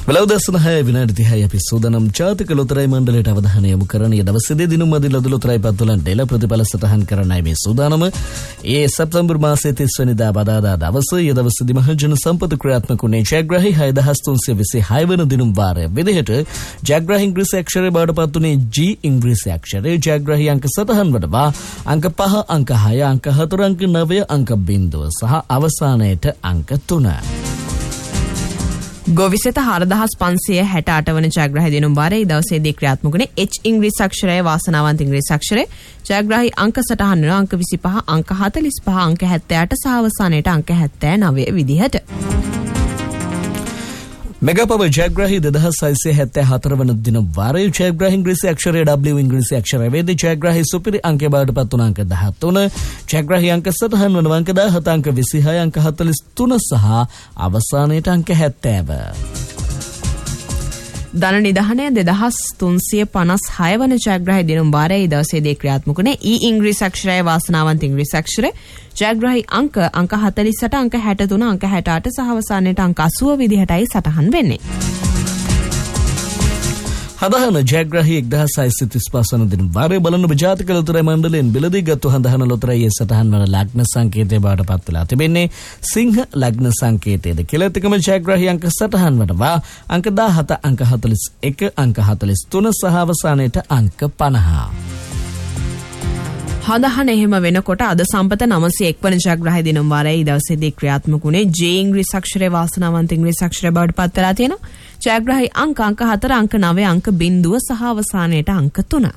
වෙලවදස්සන 6 විනාඩි 30යි අපි සූදානම් ජාතික ලොතරැයි මණ්ඩලයට අවධානය යොමු කරන දවසේදී දිනුමදි ලොදු ලොතරැයි පත්වලන් ඩෙල ප්‍රතිඵල සටහන් කරන්නයි මේ සූදානම. ඒ සැප්තැම්බර් මාසයේ 30 වෙනිදා බදාදා දවසේ ඒ දවසේදී මහජන සම්පත ක්‍රියාත්මක වුණේ ජයග්‍රාහී 6326 වන දිනුම් වාරය විදිහට ජයග්‍රාහී ඉංග්‍රීසි අක්ෂරය බවට පත් වුණේ G ඉංග්‍රීසි අක්ෂරය. ජයග්‍රාහී අංක සටහන් වලවා අංක 5 අංක 6 අංක 4 අංක 9 අංක 0 සහ අවසානයේට අංක 3. ගොවිසෙත 4568 වන ජයග්‍රාහී දිනුම් වාරයේ දවසේදී ක්‍රියාත්මක වුණේ H ඉංග්‍රීසි අක්ෂරය වාසනාවන්ත ඉංග්‍රීසි අක්ෂරය. ජයග්‍රාහී අංක සටහන් වෙනවා අංක 25 අංක 45 අංක 78 සහ අවසානයේට අංක 79 විදිහට. මෙගාපව ජයග්‍රාහී 2674 වන දින වාරයේ ජයග්‍රාහී ඉංග්‍රීසි අක්ෂරය W ඉංග්‍රීසි අක්ෂරය වේදී ජයග්‍රාහී සුපිරි අංකය බවට පත් වුණ අංක 13. ජයග්‍රාහී අංක සටහන් වන අංක 17 අංක 26 අංක 43 සහ අවසානයේට අංක 70. ධන නිධානය 2356 වන ජයග්‍රාහී දිනුම් වාරයේ දවසේදී ක්‍රියාත්මක වුණේ E ඉංග්‍රීසි අක්ෂරය වාසනාවන්ත ඉංග්‍රීසි අක්ෂරය. ජයග්‍රාහී අංක 48 අංක 63 අංක 68 සහ අවසානයේට අංක 80 විදිහටයි සටහන් වෙන්නේ. හදහන ජයග්‍රාහී 1635 වන දින වාරයේ බලන ජාතික ලොතරැයි මණ්ඩලයෙන් බිලදීගත්තු හදහන ලොතරැයි සටහන් වන ලග්න සංකේතය බවට පත් වෙලා තිබෙන්නේ සිංහ ලග්න සංකේතයද කියලා. එකම ජයග්‍රාහී අංක සටහන් වනවා අංක 17 අංක 41 අංක 43 සහ අවසානයේට අංක 50. හදහන එහෙම වෙනකොට අද සම්පත 901 වන ජයග්‍රාහී දිනුම් වාරයේ දවසේදී ක්‍රියාත්මක වුණේ J ඉංග්‍රීසි අක්ෂරය වාසනාවන්ත ඉංග්‍රීසි අක්ෂරය බවට පත් වෙලා තියෙනවා. ජයග්‍රාහී අංක 4 අංක 9 අංක 0 සහ අවසානයේට අංක 3.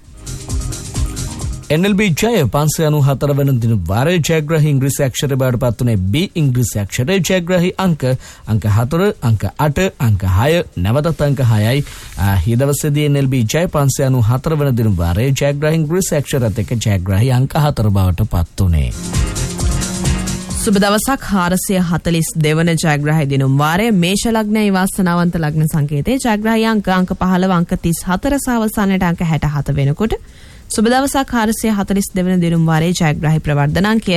NLB ජය 594 වන දින වාරයේ ජයග්‍රාහී ඉංග්‍රීසි අක්ෂරය බවට පත් වුණේ B ඉංග්‍රීසි අක්ෂරය. ජයග්‍රාහී අංක 4 අංක 8 අංක 6 නැවතත් අංක 6යි. ඊදවසේදී NLB ජය 594 වන දින වාරයේ ජයග්‍රාහී ඉංග්‍රීසි අක්ෂරයත් එක්ක ජයග්‍රාහී අංක 4 බවට පත් වුණේ. සුබ දවසක් 442 වන ජයග්‍රාහී දිනුම් වාරයේ මේෂ ලග්නයේ වාසනාවන්ත ලග්න සංකේතයේ ජයග්‍රාහී අංක 15 අංක 34 සහ අවසානයේට අංක 67 වෙනකොට සුබ දවසක් 442 වන දිනුම් වාරයේ ජයග්‍රාහී ප්‍රවර්ධනාංකය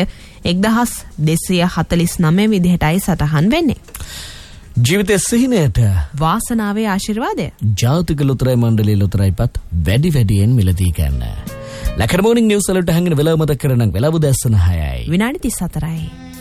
1249 විදිහටයි සටහන් වෙන්නේ. ජීවිතයේ සිහිනයට වාසනාවේ ආශිර්වාදය ජාතික ලොතරැයි මණ්ඩලයේ ලොතරැයිපත් වැඩි වැඩියෙන් මිලදී ගන්න. ලකර මොර්නිං නිවුස් වලට හැංගෙන වෙලාව මතක් කරනම් වෙලාව දැස්සන 6යි විනාඩි 34යි.